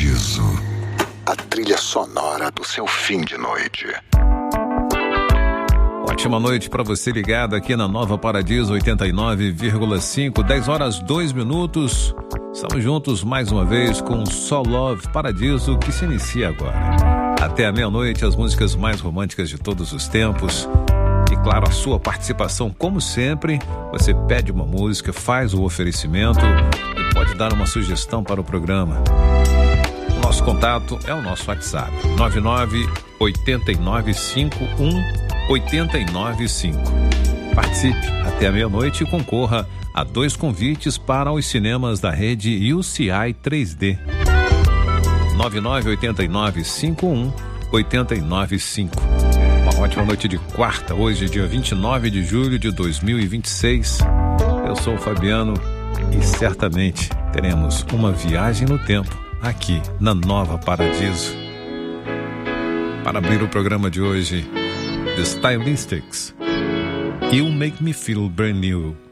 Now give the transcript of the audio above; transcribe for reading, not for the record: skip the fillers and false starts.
Paradiso, a trilha sonora do seu fim de noite. Ótima noite para você ligado aqui na Nova Paradiso 89,5, 10 horas 2 minutos. Estamos juntos mais uma vez com o Só Love Paradiso, que se inicia agora. Até a meia-noite, as músicas mais românticas de todos os tempos. E claro, a sua participação, como sempre. Você pede uma música, faz o oferecimento e pode dar uma sugestão para o programa. O nosso contato é o nosso WhatsApp, 998951-895. Participe até a meia-noite e concorra a 2 convites para os cinemas da rede UCI 3D. 998951-895. Uma ótima noite de quarta, hoje dia 29 de julho de 2026. Eu sou o Fabiano e certamente teremos uma viagem no tempo aqui na Nova Paradiso. Para abrir o programa de hoje, The Stylistics, You Make Me Feel Brand New.